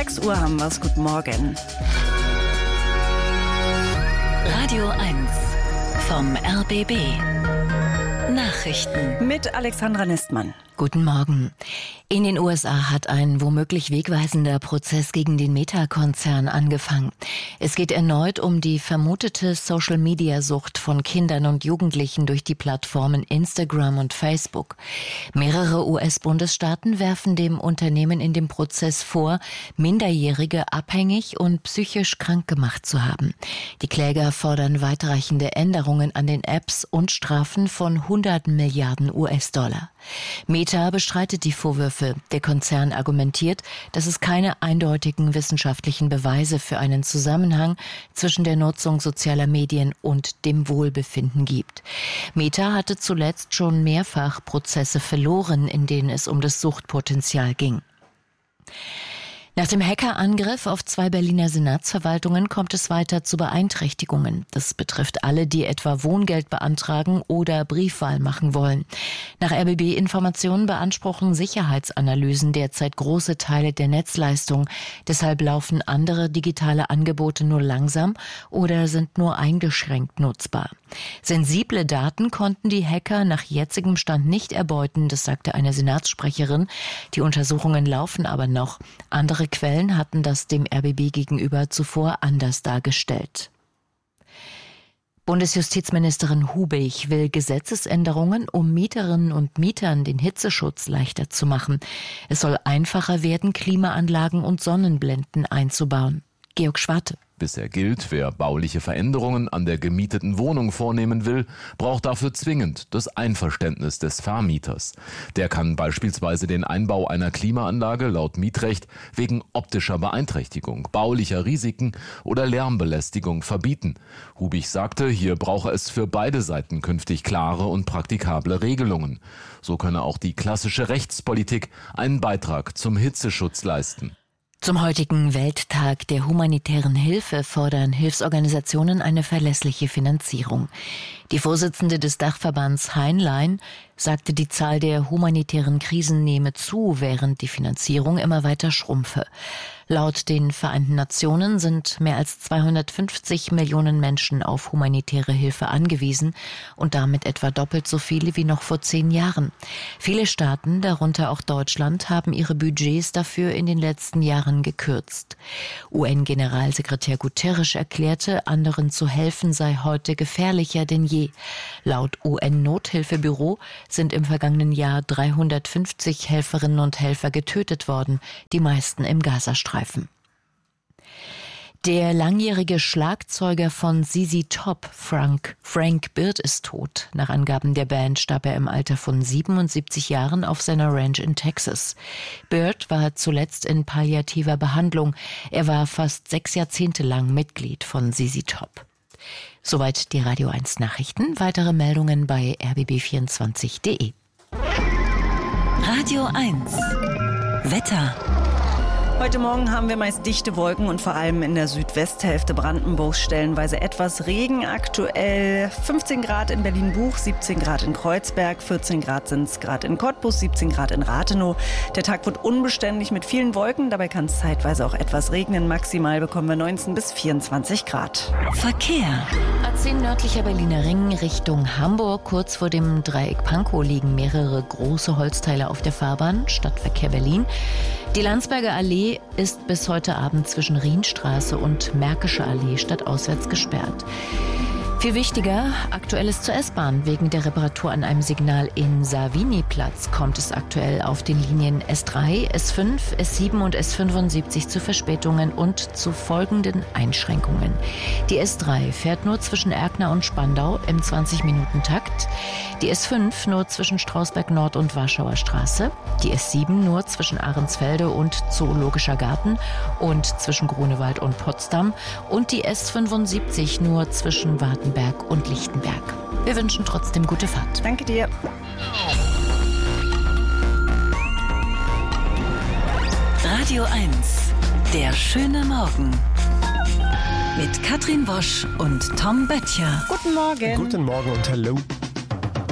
6 Uhr haben wir's. Guten Morgen. Radio 1 vom RBB. Nachrichten mit Alexandra Nistmann. Guten Morgen. In den USA hat ein womöglich wegweisender Prozess gegen den Meta-Konzern angefangen. Es geht erneut um die vermutete Social-Media-Sucht von Kindern und Jugendlichen durch die Plattformen Instagram und Facebook. Mehrere US-Bundesstaaten werfen dem Unternehmen in dem Prozess vor, Minderjährige abhängig und psychisch krank gemacht zu haben. Die Kläger fordern weitreichende Änderungen an den Apps und Strafen von 100 Milliarden US-Dollar. Meta bestreitet die Vorwürfe. Der Konzern argumentiert, dass es keine eindeutigen wissenschaftlichen Beweise für einen Zusammenhang zwischen der Nutzung sozialer Medien und dem Wohlbefinden gibt. Meta hatte zuletzt schon mehrfach Prozesse verloren, in denen es um das Suchtpotenzial ging. Nach dem Hackerangriff auf 2 Berliner Senatsverwaltungen kommt es weiter zu Beeinträchtigungen. Das betrifft alle, die etwa Wohngeld beantragen oder Briefwahl machen wollen. Nach RBB-Informationen beanspruchen Sicherheitsanalysen derzeit große Teile der Netzleistung. Deshalb laufen andere digitale Angebote nur langsam oder sind nur eingeschränkt nutzbar. Sensible Daten konnten die Hacker nach jetzigem Stand nicht erbeuten, das sagte eine Senatssprecherin. Die Untersuchungen laufen aber noch. Andere Quellen hatten das dem RBB gegenüber zuvor anders dargestellt. Bundesjustizministerin Hubig will Gesetzesänderungen, um Mieterinnen und Mietern den Hitzeschutz leichter zu machen. Es soll einfacher werden, Klimaanlagen und Sonnenblenden einzubauen. Georg Schwarte. Bisher gilt, wer bauliche Veränderungen an der gemieteten Wohnung vornehmen will, braucht dafür zwingend das Einverständnis des Vermieters. Der kann beispielsweise den Einbau einer Klimaanlage laut Mietrecht wegen optischer Beeinträchtigung, baulicher Risiken oder Lärmbelästigung verbieten. Hubig sagte, hier brauche es für beide Seiten künftig klare und praktikable Regelungen. So könne auch die klassische Rechtspolitik einen Beitrag zum Hitzeschutz leisten. Zum heutigen Welttag der humanitären Hilfe fordern Hilfsorganisationen eine verlässliche Finanzierung. Die Vorsitzende des Dachverbands Heinlein sagte, die Zahl der humanitären Krisen nehme zu, während die Finanzierung immer weiter schrumpfe. Laut den Vereinten Nationen sind mehr als 250 Millionen Menschen auf humanitäre Hilfe angewiesen und damit etwa doppelt so viele wie noch vor 10 Jahren. Viele Staaten, darunter auch Deutschland, haben ihre Budgets dafür in den letzten Jahren gekürzt. UN-Generalsekretär Guterres erklärte, anderen zu helfen sei heute gefährlicher denn je. Laut UN-Nothilfebüro sind im vergangenen Jahr 350 Helferinnen und Helfer getötet worden, die meisten im Gazastreifen. Der langjährige Schlagzeuger von ZZ Top, Frank Bird, ist tot. Nach Angaben der Band starb er im Alter von 77 Jahren auf seiner Ranch in Texas. Bird war zuletzt in palliativer Behandlung. Er war fast 6 Jahrzehnte lang Mitglied von ZZ Top. Soweit die Radio 1 Nachrichten. Weitere Meldungen bei rbb24.de. Radio 1 Wetter. Heute Morgen haben wir meist dichte Wolken und vor allem in der Südwesthälfte Brandenburgs stellenweise etwas Regen. Aktuell 15 Grad in Berlin-Buch, 17 Grad in Kreuzberg, 14 Grad sind es gerade in Cottbus, 17 Grad in Rathenow. Der Tag wird unbeständig mit vielen Wolken, dabei kann es zeitweise auch etwas regnen. Maximal bekommen wir 19 bis 24 Grad. Verkehr. A10 nördlicher Berliner Ring Richtung Hamburg. Kurz vor dem Dreieck Pankow liegen mehrere große Holzteile auf der Fahrbahn. Stadtverkehr Berlin. Die Landsberger Allee ist bis heute Abend zwischen Rienstraße und Märkische Allee stadtauswärts gesperrt. Viel wichtiger, Aktuelles zur S-Bahn. Wegen der Reparatur an einem Signal in Savini-Platz kommt es aktuell auf den Linien S3, S5, S7 und S75 zu Verspätungen und zu folgenden Einschränkungen. Die S3 fährt nur zwischen Erkner und Spandau im 20-Minuten-Takt, die S5 nur zwischen Strausberg Nord und Warschauer Straße, die S7 nur zwischen Ahrensfelde und Zoologischer Garten und zwischen Grunewald und Potsdam und die S75 nur zwischen Wartenberg und Lichtenberg. Wir wünschen trotzdem gute Fahrt. Danke dir. Radio 1, der schöne Morgen. Mit Katrin Wosch und Tom Böttcher. Guten Morgen. Guten Morgen und hallo.